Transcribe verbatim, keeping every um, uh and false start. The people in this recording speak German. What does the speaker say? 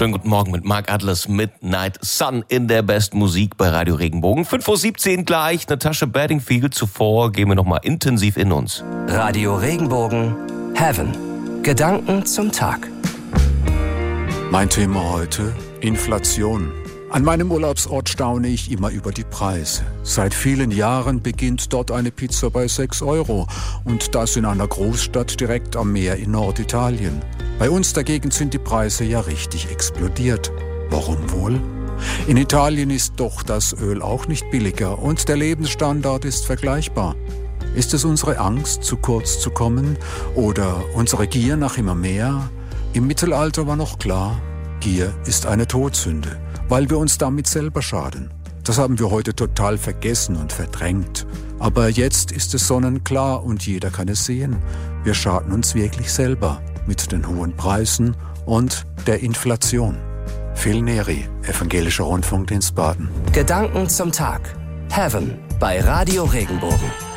Schönen guten Morgen mit Mark Adlers Midnight Sun in der besten Musik bei Radio Regenbogen. fünf Uhr siebzehn gleich, Natasha Bedingfield. Zuvor gehen wir nochmal intensiv in uns. Radio Regenbogen, Heaven. Gedanken zum Tag. Mein Thema heute: Inflation. An meinem Urlaubsort staune ich immer über die Preise. Seit vielen Jahren beginnt dort eine Pizza bei sechs Euro. Und das in einer Großstadt direkt am Meer in Norditalien. Bei uns dagegen sind die Preise ja richtig explodiert. Warum wohl? In Italien ist doch das Öl auch nicht billiger und der Lebensstandard ist vergleichbar. Ist es unsere Angst, zu kurz zu kommen oder unsere Gier nach immer mehr? Im Mittelalter war noch klar, Gier ist eine Todsünde, weil wir uns damit selber schaden. Das haben wir heute total vergessen und verdrängt. Aber jetzt ist es sonnenklar und jeder kann es sehen. Wir schaden uns wirklich selber mit den hohen Preisen und der Inflation. Phil Neri, Evangelischer Rundfunkdienst Baden. Gedanken zum Tag. Heaven bei Radio Regenbogen.